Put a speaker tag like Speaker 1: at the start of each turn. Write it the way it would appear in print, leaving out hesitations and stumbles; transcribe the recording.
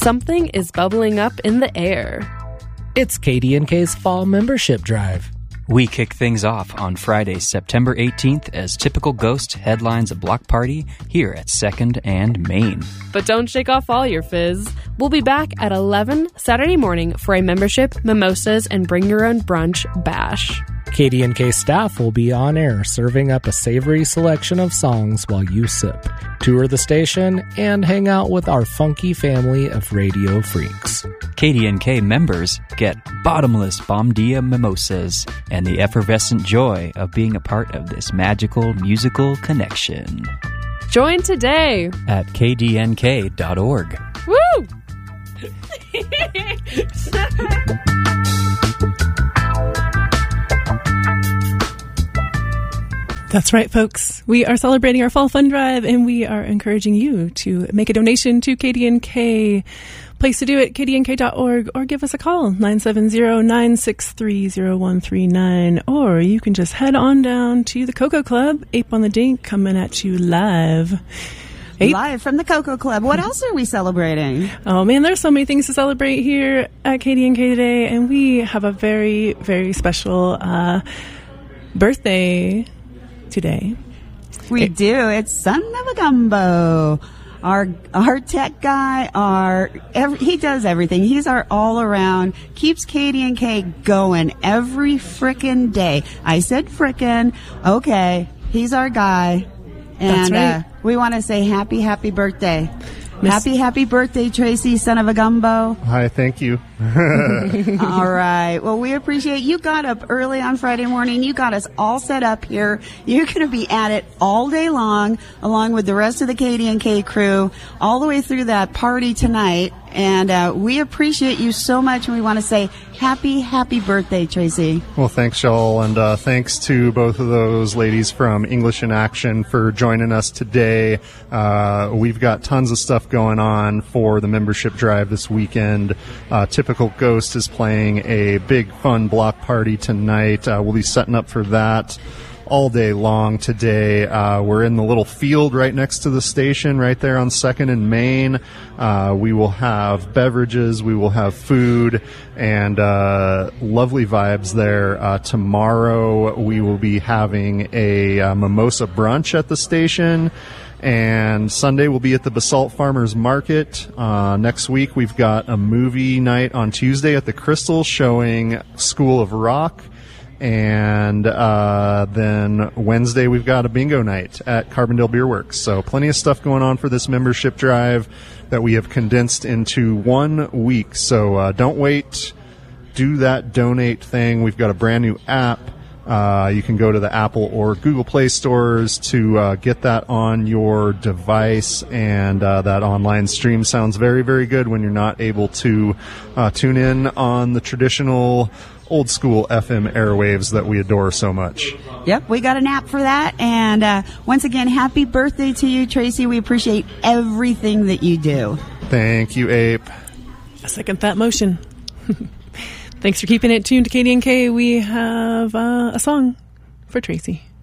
Speaker 1: Something is bubbling up in the air.
Speaker 2: It's KDNK's Fall Membership Drive.
Speaker 3: We kick things off on Friday, September 18th as Typical Ghost headlines a block party here at 2nd and Main.
Speaker 1: But don't shake off all your fizz. We'll be back at 11 Saturday morning for a membership, mimosas, and bring your own brunch bash.
Speaker 2: KDNK staff will be on air serving up a savory selection of songs while you sip, tour the station, and hang out with our funky family of radio freaks.
Speaker 3: KDNK members get bottomless Bomdia mimosas and the effervescent joy of being a part of this magical musical connection.
Speaker 1: Join today
Speaker 3: at kdnk.org.
Speaker 1: Woo!
Speaker 4: That's right, folks. We are celebrating our Fall Fund Drive, and we are encouraging you to make a donation to KDNK. Place to do it, kdnk.org, or give us a call, 970-963-0139. Or you can just head on down to the Cocoa Club, Ape on the Dink, coming at you live. Ape?
Speaker 5: Live from the Cocoa Club. What else are we celebrating?
Speaker 4: Oh, man, there's so many things to celebrate here at KDNK today, and we have a very, very special birthday today.
Speaker 5: We do. It's Son of a Gumbo. Our tech guy, he does everything. He's our all around, keeps KDNK going every frickin' day. I said frickin'. Okay, he's our guy. And
Speaker 4: That's right.
Speaker 5: We want to say happy birthday. Happy birthday, Tracy, son of a gumbo.
Speaker 6: Hi, thank you.
Speaker 5: All right. Well, we appreciate you got up early on Friday morning. You got us all set up here. You're going to be at it all day long, along with the rest of the KDNK crew, all the way through that party tonight. And we appreciate you so much, and we want to say happy birthday, Tracy.
Speaker 6: Well, thanks, y'all, and thanks to both of those ladies from English in Action for joining us today. We've got tons of stuff going on for the membership drive this weekend. Typical Ghost is playing a big, fun block party tonight. We'll be setting up for that all day long today. We're in the little field right next to the station, right there on 2nd and Main. We will have beverages, we will have food, and lovely vibes there. Tomorrow we will be having a mimosa brunch at the station. And Sunday we'll be at the Basalt Farmers Market. Next week we've got a movie night on Tuesday at the Crystal showing School of Rock. And then Wednesday we've got a bingo night at Carbondale Beer Works. So plenty of stuff going on for this membership drive that we have condensed into 1 week. So don't wait. Do that donate thing. We've got a brand new app. You can go to the Apple or Google Play stores to get that on your device, and that online stream sounds very, very good when you're not able to tune in on the traditional old school FM airwaves that we adore so much.
Speaker 5: Yep, we got an app for that. And once again, happy birthday to you, Tracy. We appreciate everything that you do.
Speaker 6: Thank you, Ape.
Speaker 4: I second that motion. Thanks for keeping it tuned to KDNK. We have a song for Tracy.